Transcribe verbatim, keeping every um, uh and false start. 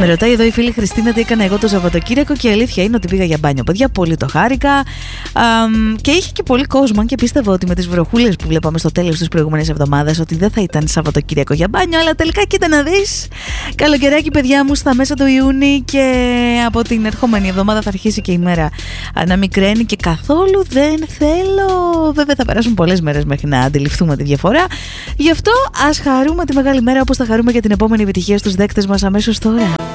Με ρωτάει εδώ η φίλη Χριστίνα τι έκανα εγώ το Σαββατοκύριακο και η αλήθεια είναι ότι πήγα για μπάνιο. Παιδιά, πολύ το χάρηκα. Α, και είχε και πολύ κόσμο και πίστευα ότι με τις βροχούλες που βλέπαμε στο τέλος της προηγούμενης εβδομάδας ότι δεν θα ήταν Σαββατοκύριακο για μπάνιο, αλλά τελικά κοίτα να δεις. Καλοκαιράκι, παιδιά μου, στα μέσα του Ιούνιου και από την ερχόμενη εβδομάδα θα αρχίσει και η μέρα να μικραίνει και καθόλου δεν θέλω. Βέβαια θα περάσουν πολλές μέρες μέχρι να αντιληφθούμε τη διαφορά. Γι' αυτό ας χαρούμε τη μεγάλη μέρα όπως θα χαρούμε για την επόμενη επιτυχία στους δέκτες μας αμέσως τώρα.